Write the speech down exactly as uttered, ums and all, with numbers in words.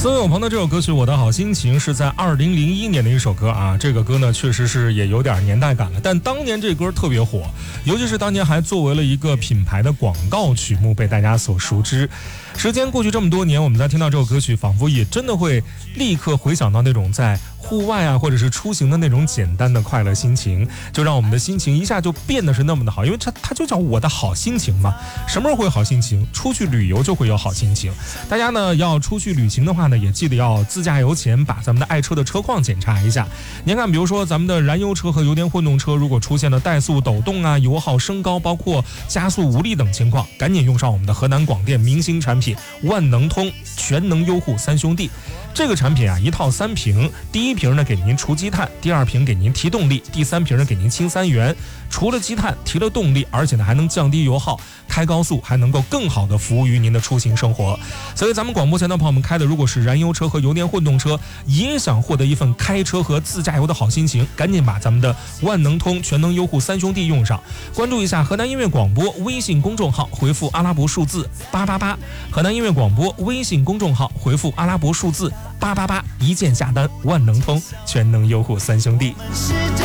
孙永鹏的这首歌曲《我的好心情》是在二零零一年的一首歌啊，这个歌呢确实是也有点年代感了，但当年这歌特别火，尤其是当年还作为了一个品牌的广告曲目被大家所熟知。时间过去这么多年，我们在听到这首歌曲，仿佛也真的会立刻回想到那种在户外啊，或者是出行的那种简单的快乐心情，就让我们的心情一下就变得是那么的好，因为它它就叫我的好心情嘛。什么时候会有好心情？出去旅游就会有好心情。大家呢要出去旅行的话呢，也记得要自驾游前把咱们的爱车的车况检查一下。您看，比如说咱们的燃油车和油电混动车，如果出现了怠速抖动啊、油耗升高，包括加速无力等情况，赶紧用上我们的河南广电明星产品万能通全能优护三兄弟。这个产品啊，一套三瓶，第一瓶呢给您除积碳，第二瓶给您提动力，第三瓶呢给您清三元。除了积碳，提了动力，而且呢还能降低油耗，开高速还能够更好的服务于您的出行生活。所以咱们广播前的朋友们开的如果是燃油车和油电混动车，也想获得一份开车和自驾游的好心情，赶紧把咱们的万能通全能优护三兄弟用上。关注一下河南音乐广播微信公众号，回复阿拉伯数字八八八，河南音乐广播微信公众号回复阿拉伯数字八八八，一键下单万能通全能优护三兄弟。